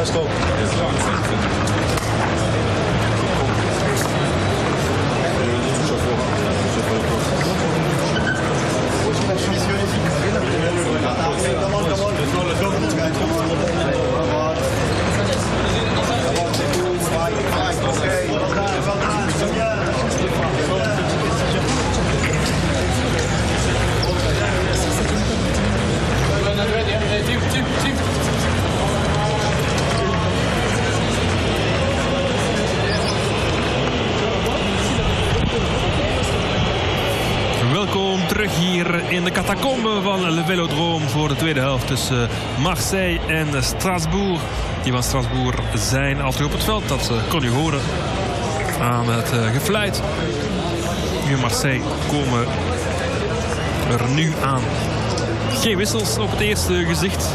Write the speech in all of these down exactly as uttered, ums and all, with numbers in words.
let's go. Welkom terug hier in de catacombe van Le Vélodrome voor de tweede helft tussen Marseille en Strasbourg. Die van Strasbourg zijn al terug op het veld, dat kon u horen aan het gefluit. Nu Marseille komen er nu aan. Geen wissels op het eerste gezicht.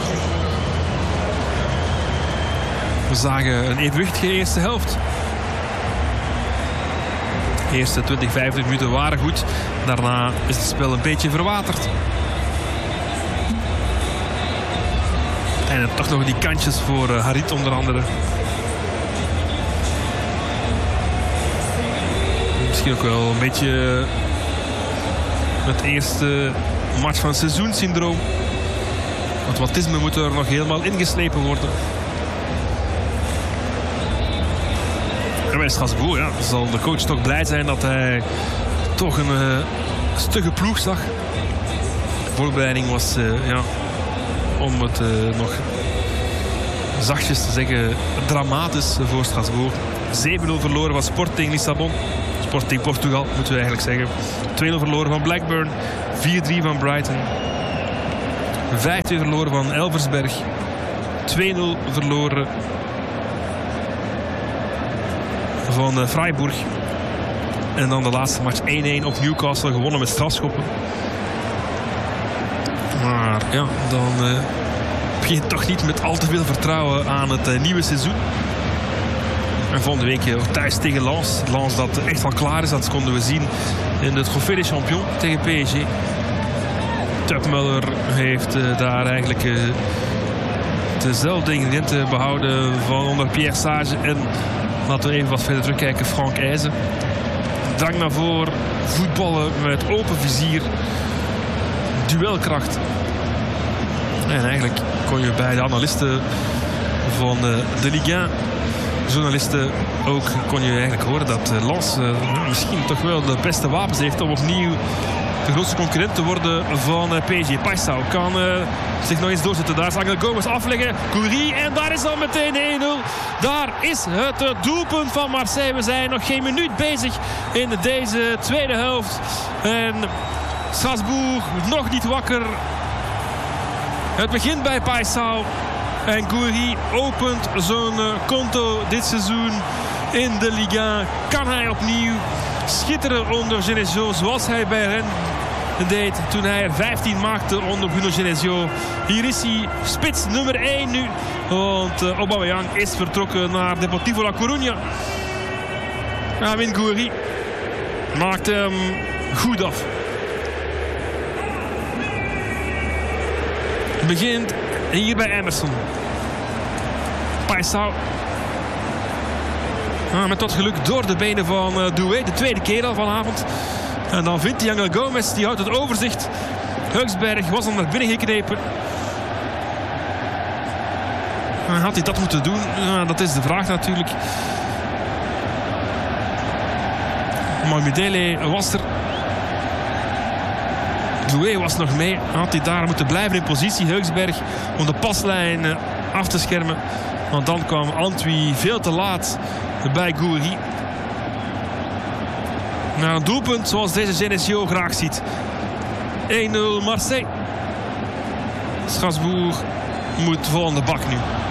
We zagen een evenwichtige eerste helft. De eerste twintig, vijfentwintig minuten waren goed. Daarna is het spel een beetje verwaterd. En toch nog die kantjes voor Harit onder andere. Misschien ook wel een beetje het eerste match van het seizoenssyndroom. Want Watisme moet er nog helemaal ingeslepen worden. En bij Strasbourg ja, zal de coach toch blij zijn dat hij toch een uh, stugge ploeg zag. De voorbereiding was, uh, ja, om het uh, nog zachtjes te zeggen, dramatisch voor Strasbourg. zeven nul verloren van Sporting Lissabon. Sporting Portugal, moeten we eigenlijk zeggen. twee nul verloren van Blackburn. vier drie van Brighton. vijf twee verloren van Elversberg. twee nul verloren van uh, Freiburg. En dan de laatste match één-één op Newcastle, gewonnen met strafschoppen. Maar ja, dan uh, begin je toch niet met al te veel vertrouwen aan het uh, nieuwe seizoen. En volgende week uh, thuis tegen Lens. Lens dat echt al klaar is, dat konden we zien in het Trophée des Champions tegen P S G. Tupmuller heeft uh, daar eigenlijk uh, dezelfde ingrediënten behouden van onder Pierre Sage. En laten we even wat verder terugkijken, Frank Eijzen. Drang naar voren, voetballen met open vizier, duelkracht. En eigenlijk kon je bij de analisten van de Ligue één, journalisten ook, kon je eigenlijk horen dat Lens uh, misschien toch wel de beste wapens heeft om opnieuw de grootste concurrent te worden van uh, P S G. Paixão kan uh, zich nog eens doorzetten. Daar is Angel Gomes afleggen. Gouiri en daar is dan meteen één nul. Daar is het uh, doelpunt van Marseille. We zijn nog geen minuut bezig in deze tweede helft. En Strasbourg nog niet wakker. Het begint bij Paixão. En Gouiri opent zijn uh, konto dit seizoen in de Ligue één. Kan hij opnieuw schitteren onder Genesio zoals hij bij Rennes deed toen hij er vijftien maakte onder Bruno Genesio. Hier is hij, spits nummer één nu. Want uh, Aubameyang is vertrokken naar Deportivo La Coruña. Amin Gouiri maakt hem goed af. Het begint hier bij Emerson. Paixão. Ah, met tot geluk door de benen van uh, Doué. De tweede keer al vanavond. En dan vindt hij Angel Gomes. Die houdt het overzicht. Hugsberg was al naar binnen geknepen. En had hij dat moeten doen? Ja, dat is de vraag natuurlijk. Maar Midele was er. Doué was nog mee. Had hij daar moeten blijven in positie. Hugsberg om de paslijn uh, af te schermen. Want dan kwam Antwi veel te laat bij Gouiri. Naar een doelpunt zoals deze Genesio graag ziet. één nul Marseille. Strasbourg moet vol aan de bak nu.